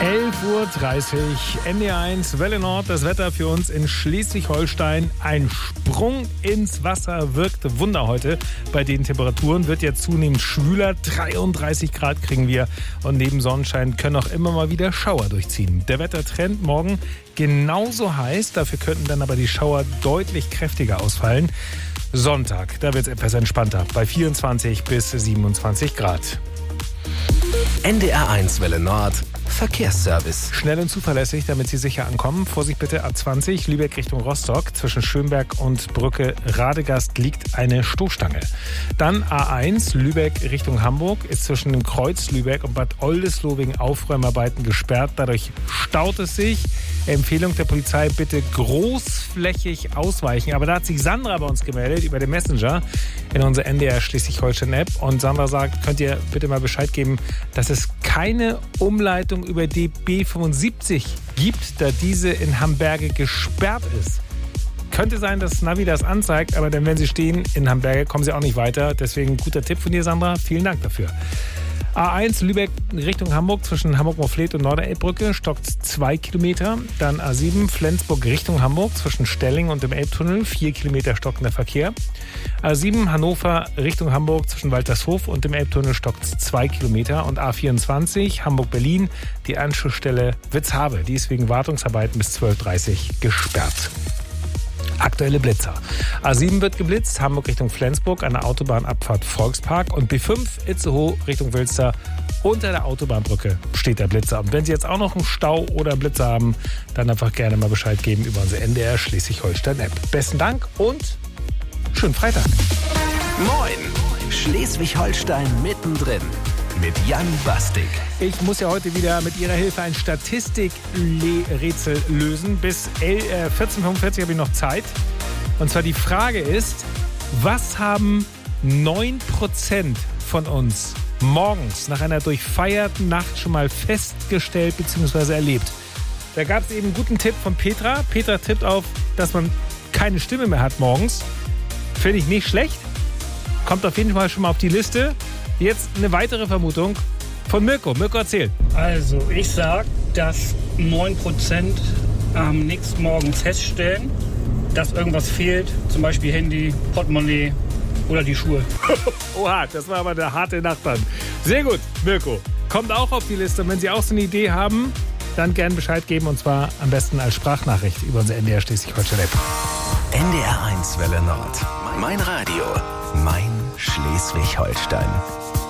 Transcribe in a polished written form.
11:30 Uhr, NDR1, Welle Nord, das Wetter für uns in Schleswig-Holstein. Ein Sprung ins Wasser wirkt Wunder heute. Bei den Temperaturen wird jetzt zunehmend schwüler. 33 Grad kriegen wir und neben Sonnenschein können auch immer mal wieder Schauer durchziehen. Der Wettertrend morgen genauso heiß, dafür könnten dann aber die Schauer deutlich kräftiger ausfallen. Sonntag, da wird es etwas entspannter, bei 24 bis 27 Grad. NDR1 Welle Nord Verkehrsservice. Schnell und zuverlässig, damit Sie sicher ankommen. Vorsicht bitte, A20, Lübeck Richtung Rostock. Zwischen Schönberg und Brücke Radegast liegt eine Stoßstange. Dann A1, Lübeck Richtung Hamburg, ist zwischen dem Kreuz Lübeck und Bad Oldesloe wegen Aufräumarbeiten gesperrt. Dadurch staut es sich. Empfehlung der Polizei, bitte großflächig ausweichen. Aber da hat sich Sandra bei uns gemeldet über den Messenger in unserer NDR Schleswig-Holstein-App. Und Sandra sagt, könnt ihr bitte mal Bescheid geben, dass es keine Umleitung über die B75 gibt, da diese in Hamberge gesperrt ist. Könnte sein, dass Navi das anzeigt, aber dann, wenn Sie stehen in Hamberge, kommen Sie auch nicht weiter. Deswegen guter Tipp von dir, Sandra. Vielen Dank dafür. A1 Lübeck Richtung Hamburg zwischen Hamburg-Moorfleet und Norderelbbrücke stockt 2 Kilometer. Dann A7 Flensburg Richtung Hamburg zwischen Stelling und dem Elbtunnel 4 Kilometer stockender Verkehr. A7 Hannover Richtung Hamburg zwischen Waltershof und dem Elbtunnel stockt 2 Kilometer. Und A24 Hamburg-Berlin die Anschlussstelle Witzhabe. Die ist wegen Wartungsarbeiten bis 12:30 Uhr gesperrt. Aktuelle Blitzer. A7 wird geblitzt, Hamburg Richtung Flensburg an der Autobahnabfahrt Volkspark und B5 Itzehoe Richtung Wilster. Unter der Autobahnbrücke steht der Blitzer. Und wenn Sie jetzt auch noch einen Stau oder einen Blitzer haben, dann einfach gerne mal Bescheid geben über unsere NDR Schleswig-Holstein-App. Besten Dank und schönen Freitag. Moin, Schleswig-Holstein mittendrin mit Jan Bastik. Ich muss ja heute wieder mit Ihrer Hilfe ein Statistikrätsel lösen. Bis 14:45 habe ich noch Zeit. Und zwar die Frage ist, was haben 9% von uns morgens nach einer durchfeierten Nacht schon mal festgestellt bzw. erlebt? Da gab es eben einen guten Tipp von Petra. Petra tippt auf, dass man keine Stimme mehr hat morgens. Finde ich nicht schlecht. Kommt auf jeden Fall schon mal auf die Liste. Jetzt eine weitere Vermutung von Mirko. Mirko, erzähl. Also, ich sag, dass 9% am nächsten Morgen feststellen, dass irgendwas fehlt. Zum Beispiel Handy, Portemonnaie oder die Schuhe. Oha, das war aber eine harte Nacht dann. Sehr gut, Mirko. Kommt auch auf die Liste. Und wenn Sie auch so eine Idee haben, dann gerne Bescheid geben. Und zwar am besten als Sprachnachricht über unser NDR Schleswig-Holstein-App. NDR1 Welle Nord. Mein Radio. Mein Schleswig-Holstein.